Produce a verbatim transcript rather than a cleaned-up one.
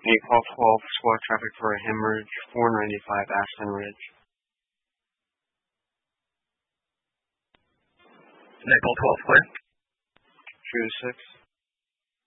Naples twelve, squad traffic for a hemorrhage, four ninety-five Aspen Ridge. Naples twelve, clear. True six.